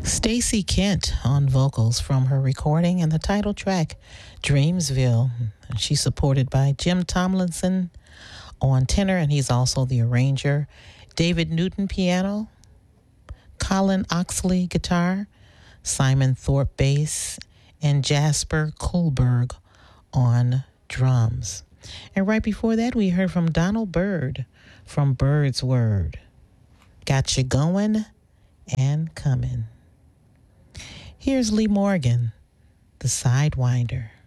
Stacy Kent on vocals from her recording and the title track, Dreamsville. She's supported by Jim Tomlinson on tenor, and he's also the arranger. David Newton piano, Colin Oxley guitar, Simon Thorpe bass, and Jasper Kohlberg on drums. And right before that, we heard from Donald Byrd from Bird's Word. Got you going and coming. Here's Lee Morgan, the Sidewinder.